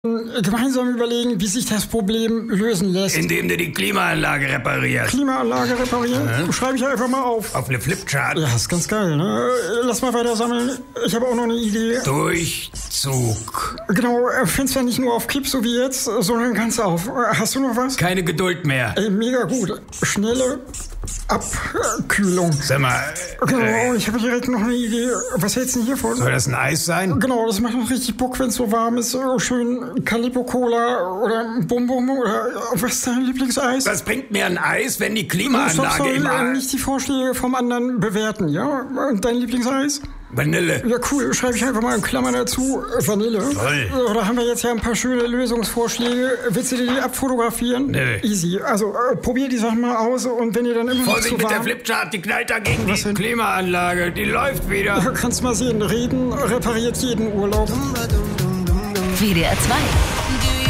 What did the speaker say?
gemeinsam überlegen, wie sich das Problem lösen lässt. Indem du die Klimaanlage reparierst. Klimaanlage reparieren? Schreibe ich einfach mal auf. Auf eine Flipchart. Ja, ist ganz geil, ne? Lass mal weiter sammeln. Ich habe auch noch eine Idee. Durchzug. Genau, Fenster nicht nur auf Kipp, so wie jetzt, sondern ganz auf. Hast du noch was? Keine Geduld mehr. Ey, mega gut. Schnelle Abkühlung. Sag mal, Genau, ich habe direkt noch eine Idee. Was hältst du denn hiervon? soll das ein Eis sein? Genau, das macht noch richtig Bock, wenn es so warm ist. Schön Calippo-Cola oder Bum Bum oder was ist dein Lieblingseis? Was bringt mir ein Eis, wenn die Stopp, Klimaanlage immer... nicht die Vorschläge vom anderen bewerten, ja? Und dein Lieblingseis? Vanille. Ja, cool. Schreibe ich einfach mal in Klammern dazu. Vanille. Toll. Da haben wir jetzt ja ein paar schöne Lösungsvorschläge. Willst du dir die abfotografieren? Nee. Easy. Also, probier die Sachen mal aus und wenn ihr dann immer noch Vorsicht zu mit der warm... Flipchart, die knallt dagegen Was die denn? Klimaanlage. Die läuft wieder. Ja, kannst mal sehen. Reden repariert jeden Urlaub. WDR 2.